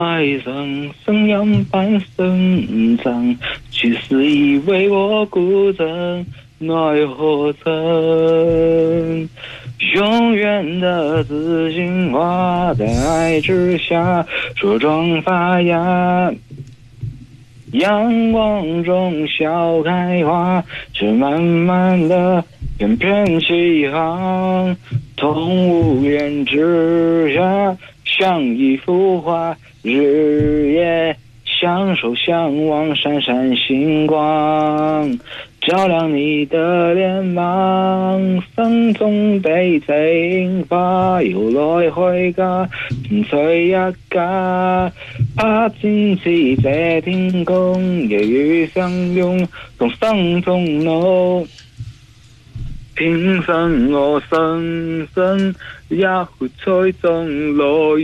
爱人生养伴生长，去世已为我孤枕，奈何成？永远的紫荆花在爱之下茁壮发芽，阳光中笑开花，却慢慢的翩翩起航。同无言之下，像一幅画，日夜相守相望，闪闪星光，照亮你的脸庞。心中被青花又來開價，純粹一家。怕今次這天空，夜雨相擁，同心中怒。平生我深深也會吹中來。